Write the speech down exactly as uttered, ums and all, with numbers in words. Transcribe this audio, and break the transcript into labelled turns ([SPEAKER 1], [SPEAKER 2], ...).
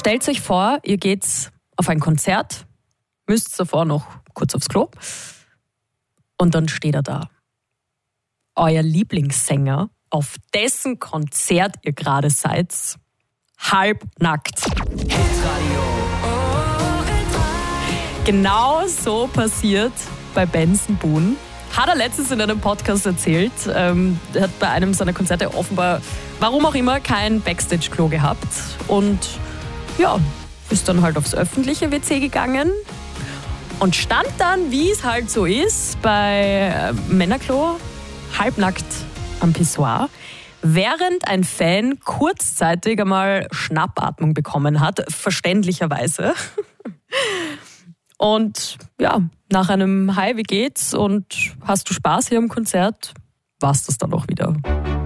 [SPEAKER 1] Stellt euch vor, ihr geht auf ein Konzert, müsst davor noch kurz aufs Klo und dann steht er da. Euer Lieblingssänger, auf dessen Konzert ihr gerade seid, halbnackt. Genau so passiert bei Benson Boone. Hat er letztens in einem Podcast erzählt. Ähm, er hat bei einem seiner Konzerte offenbar, warum auch immer, kein Backstage-Klo gehabt. Und ja, ist dann halt aufs öffentliche W C gegangen und stand dann, wie es halt so ist, bei äh, Männerklo halbnackt am Pissoir, während ein Fan kurzzeitig einmal Schnappatmung bekommen hat, verständlicherweise. Und ja, nach einem Hi, wie geht's und hast du Spaß hier am Konzert, war's das dann auch wieder.